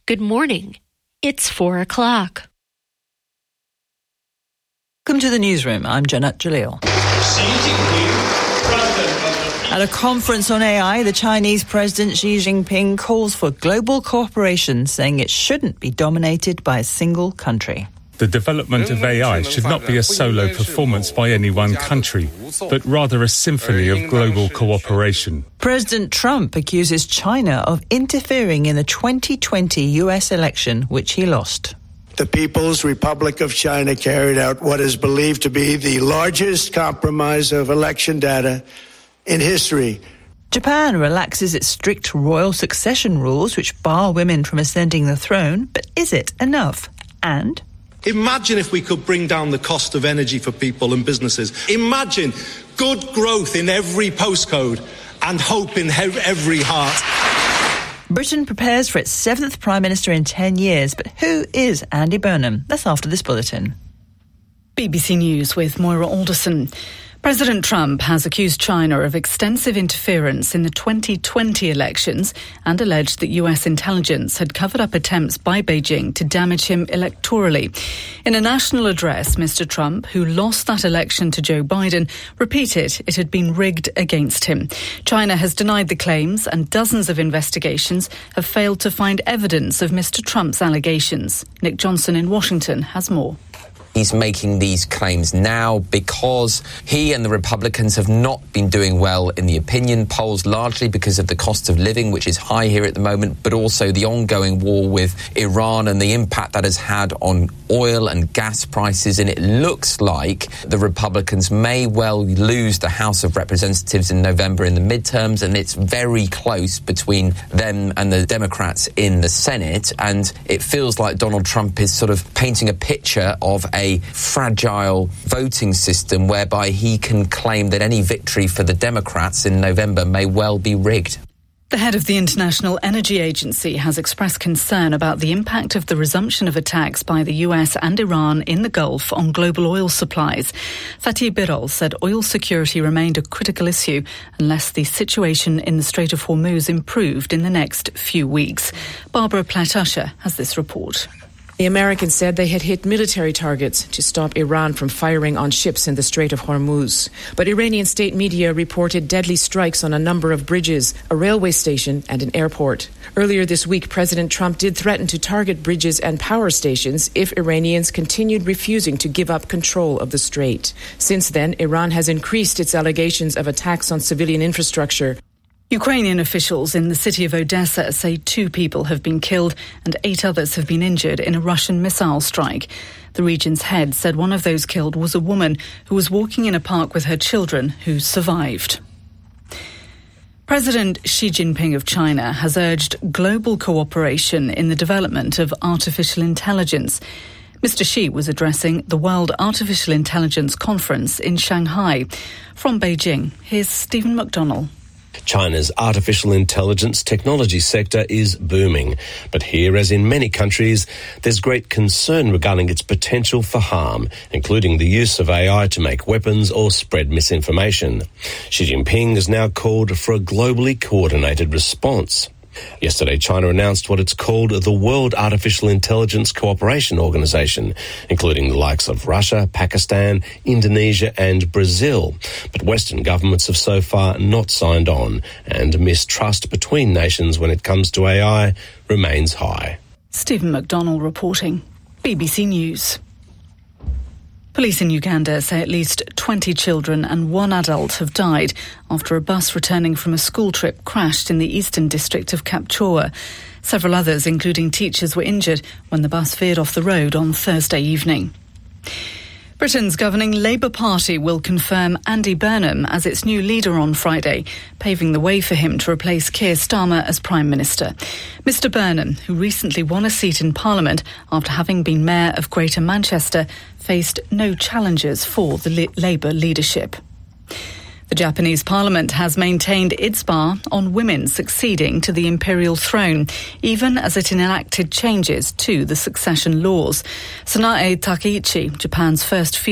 Good morning. It's 4 o'clock. Welcome to the newsroom. I'm Janet Jalil. At a conference on AI, the Chinese President Xi Jinping calls for global cooperation, saying it shouldn't be dominated by a single country. The development of AI should not be a solo performance by any one country, but rather a symphony of global cooperation. President Trump accuses China of interfering in the 2020 US election, which he lost. The People's Republic of China carried out what is believed to be the largest compromise of election data in history. Japan relaxes its strict royal succession rules, which bar women from ascending the throne. But is it enough? And imagine if we could bring down the cost of energy for people and businesses. Imagine good growth in every postcode and hope in every heart. Britain prepares for its 7th Prime Minister in 10 years. But who is Andy Burnham? That's after this bulletin. BBC News with Moira Alderson. President Trump has accused China of extensive interference in the 2020 elections and alleged that US intelligence had covered up attempts by Beijing to damage him electorally. In a national address, Mr. Trump, who lost that election to Joe Biden, repeated it had been rigged against him. China has denied the claims, and dozens of investigations have failed to find evidence of Mr. Trump's allegations. Nick Johnson in Washington has more. He's making these claims now because he and the Republicans have not been doing well in the opinion polls, largely because of the cost of living, which is high here at the moment, but also the ongoing war with Iran and the impact that has had on oil and gas prices. And it looks like the Republicans may well lose the House of Representatives in November in the midterms, and it's very close between them and the Democrats in the Senate. And it feels like Donald Trump is sort of painting a picture of a fragile voting system whereby he can claim that any victory for the Democrats in November may well be rigged. The head of the International Energy Agency has expressed concern about the impact of the resumption of attacks by the US and Iran in the Gulf on global oil supplies. Fatih Birol said oil security remained a critical issue unless the situation in the Strait of Hormuz improved in the next few weeks. Barbara Platt-Usher has this report. The Americans said they had hit military targets to stop Iran from firing on ships in the Strait of Hormuz. But Iranian state media reported deadly strikes on a number of bridges, a railway station and an airport. Earlier this week, President Trump did threaten to target bridges and power stations if Iranians continued refusing to give up control of the strait. Since then, Iran has increased its allegations of attacks on civilian infrastructure. Ukrainian officials in the city of Odessa say 2 people have been killed and 8 others have been injured in a Russian missile strike. The region's head said one of those killed was a woman who was walking in a park with her children who survived. President Xi Jinping of China has urged global cooperation in the development of artificial intelligence. Mr. Xi was addressing the World Artificial Intelligence Conference in Shanghai. From Beijing, here's Stephen McDonnell. China's artificial intelligence technology sector is booming. But here, as in many countries, there's great concern regarding its potential for harm, including the use of AI to make weapons or spread misinformation. Xi Jinping has now called for a globally coordinated response. Yesterday, China announced what it's called the World Artificial Intelligence Cooperation Organization, including the likes of Russia, Pakistan, Indonesia and Brazil. But Western governments have so far not signed on, and mistrust between nations when it comes to AI remains high. Stephen McDonnell reporting. BBC News. Police in Uganda say at least 20 children and 1 adult have died after a bus returning from a school trip crashed in the eastern district of Kapchorwa. Several others, including teachers, were injured when the bus veered off the road on Thursday evening. Britain's governing Labour Party will confirm Andy Burnham as its new leader on Friday, paving the way for him to replace Keir Starmer as Prime Minister. Mr Burnham, who recently won a seat in Parliament after having been Mayor of Greater Manchester, faced no challengers for the Labour leadership. The Japanese parliament has maintained its bar on women succeeding to the imperial throne, even as it enacted changes to the succession laws. Sanae Takaichi, Japan's first